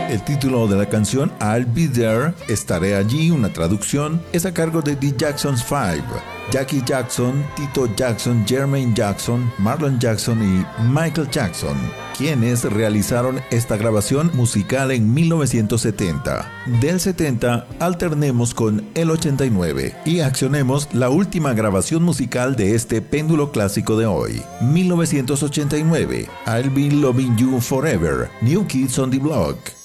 El título de la canción I'll Be There, Estaré Allí, una traducción, es a cargo de The Jacksons 5. Jackie Jackson, Tito Jackson, Jermaine Jackson, Marlon Jackson y Michael Jackson, quienes realizaron esta grabación musical en 1970. Del 70 alternemos con el 89 y accionemos la última grabación musical de este péndulo clásico de hoy. 1989, I'll Be Loving You Forever, New Kids on the Block.